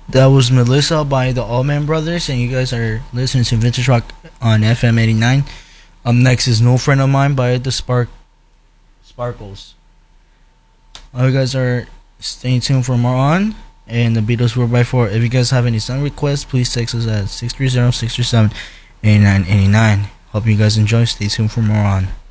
That was Melissa by the Allman Brothers, and you guys are listening to Vintage Rock on FM 89. Up next is No Friend of Mine by the Sparkles. You guys are staying tuned for more on, and the Beatles were by 4. If you guys have any song requests, please text us at 630-637-8989. Hope you guys enjoy. Stay tuned for more on.